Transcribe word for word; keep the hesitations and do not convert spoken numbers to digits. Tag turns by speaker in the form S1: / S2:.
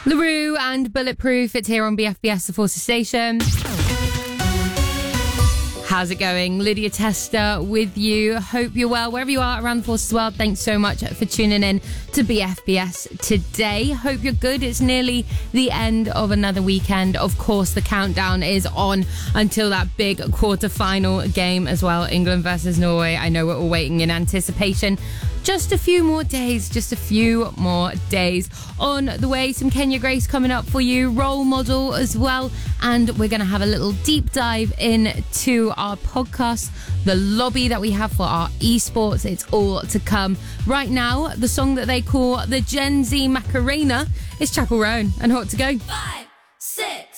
S1: LaRue and Bulletproof. It's here on B F B S, the Forces Station. How's it going? Lydia Tester with you. Hope you're well. Wherever you are around the Forces world, thanks so much for tuning in to B F B S today. Hope you're good. It's nearly the end of another weekend. Of course, the countdown is on until that big quarter-final game as well. England versus Norway. I know we're all waiting in anticipation. Just a few more days, just a few more days. On the way, some Kenya Grace coming up for you, role model as well. And we're going to have a little deep dive into our podcast, the lobby that we have for our esports. It's all to come. Right now, the song that they call the Gen Z Macarena is Chapel Roan and Hot to Go.
S2: Five, six.